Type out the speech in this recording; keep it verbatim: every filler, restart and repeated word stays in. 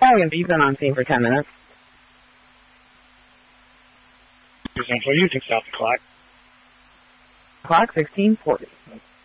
Italian, you've been on scene for ten minutes. Essentially, you can stop the clock. Clock sixteen forty.